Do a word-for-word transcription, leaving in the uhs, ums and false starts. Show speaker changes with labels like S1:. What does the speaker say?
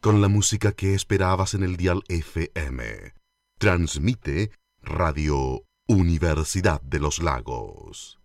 S1: con la música que esperabas en el dial F M. Transmite Radio Universidad de los Lagos.